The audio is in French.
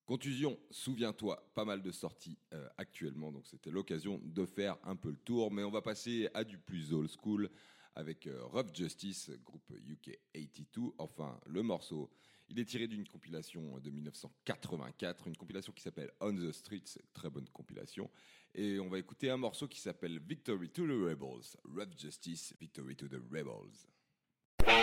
Contusion, souviens-toi, pas mal de sorties actuellement, donc c'était l'occasion de faire un peu le tour, mais on va passer à du plus old school avec Rough Justice, groupe UK 82. Enfin, le morceau, il est tiré d'une compilation de 1984, une compilation qui s'appelle On the Streets, très bonne compilation, et on va écouter un morceau qui s'appelle Victory to the Rebels, Rough Justice, Victory to the Rebels.